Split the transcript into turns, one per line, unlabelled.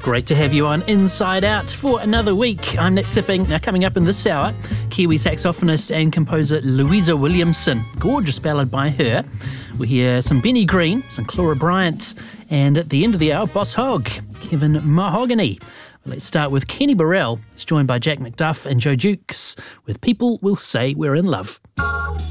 Great to have you on Inside Out for another week. I'm Nick Tipping. Now, coming up in this hour, Kiwi saxophonist and composer Louisa Williamson. Gorgeous ballad by her. We hear some Benny Green, some Clara Bryant, and at the end of the hour, Boss Hogg, Kevin Mahogany. Let's start with Kenny Burrell. He's joined by Jack McDuff and Joe Dukes with People Will Say We're in Love.